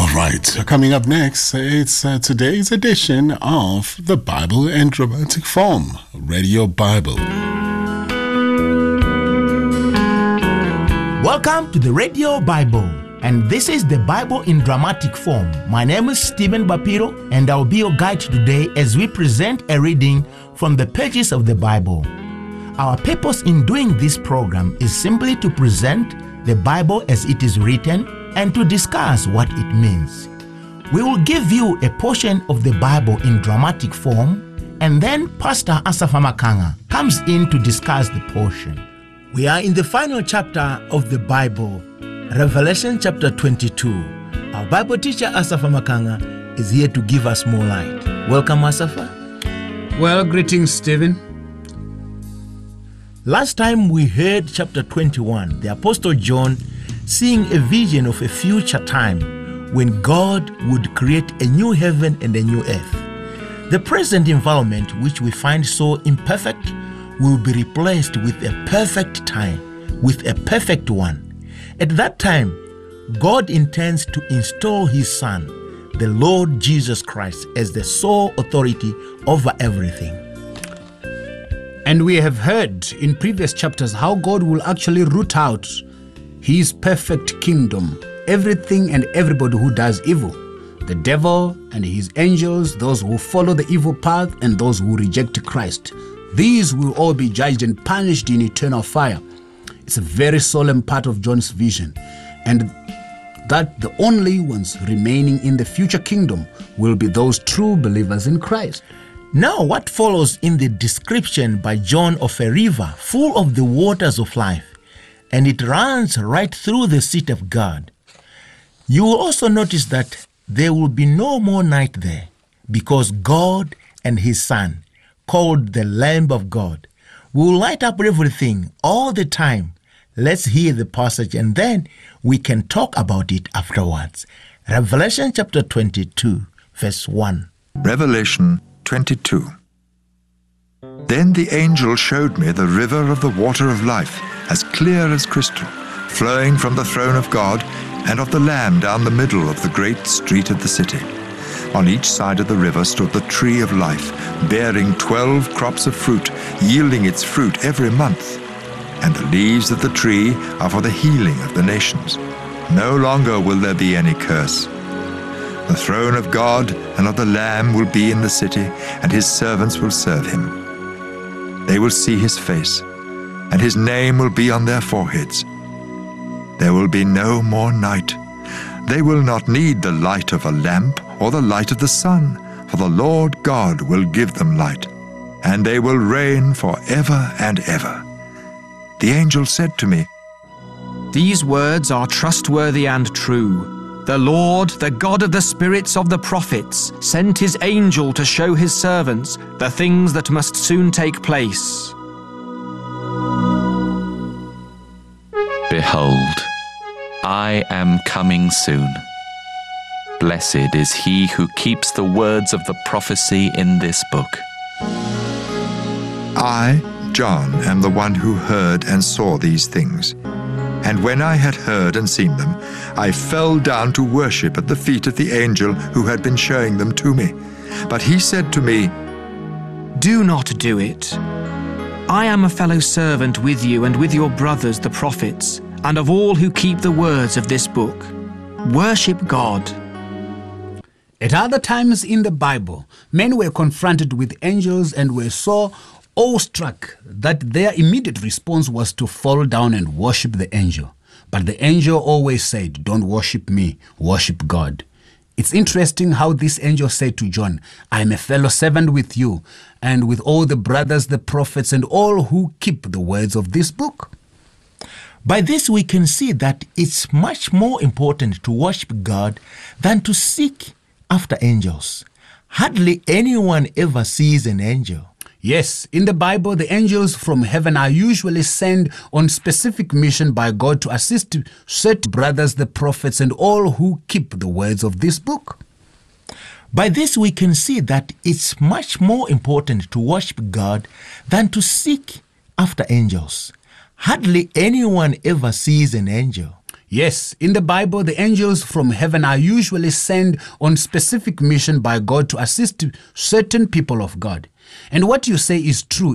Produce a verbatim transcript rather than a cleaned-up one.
All right, coming up next, it's uh, today's edition of the Bible in Dramatic Form, Radio Bible. Welcome to the Radio Bible, and this is the Bible in Dramatic Form. My name is Stephen Bapiro, and I'll be your guide today as we present a reading from the pages of the Bible. Our purpose in doing this program is simply to present the Bible as it is written and to discuss what it means. We will give you a portion of the Bible in dramatic form, and then Pastor Asafa Makanga comes in to discuss the portion. We are in the final chapter of the Bible, Revelation chapter twenty-two. Our Bible teacher Asafa Makanga is here to give us more light. Welcome, Asafa. Well, greetings, Stephen. Last time we heard chapter twenty-one, the Apostle John seeing a vision of a future time when God would create a new heaven and a new earth. The present environment, which we find so imperfect, will be replaced with a perfect time, with a perfect one. At that time, God intends to install His Son, the Lord Jesus Christ, as the sole authority over everything. And we have heard in previous chapters how God will actually root out His perfect kingdom, everything and everybody who does evil, the devil and his angels, those who follow the evil path and those who reject Christ. These will all be judged and punished in eternal fire. It's a very solemn part of John's vision, and that the only ones remaining in the future kingdom will be those true believers in Christ. Now, what follows in the description by John of a river full of the waters of life, and it runs right through the seat of God. You will also notice that there will be no more night there, because God and His Son, called the Lamb of God, will light up everything all the time. Let's hear the passage and then we can talk about it afterwards. Revelation chapter twenty-two, verse one. Revelation twenty-two. Then the angel showed me the river of the water of life, as clear as crystal, flowing from the throne of God and of the Lamb down the middle of the great street of the city. On each side of the river stood the tree of life, bearing twelve crops of fruit, yielding its fruit every month. And the leaves of the tree are for the healing of the nations. No longer will there be any curse. The throne of God and of the Lamb will be in the city, and His servants will serve Him. They will see His face, and His name will be on their foreheads. There will be no more night. They will not need the light of a lamp or the light of the sun, for the Lord God will give them light, and they will reign forever and ever. The angel said to me, These words are trustworthy and true. The Lord, the God of the spirits of the prophets, sent His angel to show His servants the things that must soon take place. Behold, I am coming soon. Blessed is he who keeps the words of the prophecy in this book. I, John, am the one who heard and saw these things. And when I had heard and seen them, I fell down to worship at the feet of the angel who had been showing them to me. But he said to me, Do not do it. I am a fellow servant with you and with your brothers the prophets, and of all who keep the words of this book. Worship God. At other times in the Bible, men were confronted with angels and were so awestruck that their immediate response was to fall down and worship the angel. But the angel always said, Don't worship me, worship God. It's interesting how this angel said to John, I am a fellow servant with you and with all the brothers, the prophets, and all who keep the words of this book. By this we can see that it's much more important to worship God than to seek after angels. Hardly anyone ever sees an angel. Yes, in the Bible, the angels from heaven are usually sent on specific mission by God to assist certain brothers, the prophets, and all who keep the words of this book. By this we can see that it's much more important to worship God than to seek after angels. Hardly anyone ever sees an angel. Yes, in the Bible, the angels from heaven are usually sent on specific mission by God to assist certain people of God. And what you say is true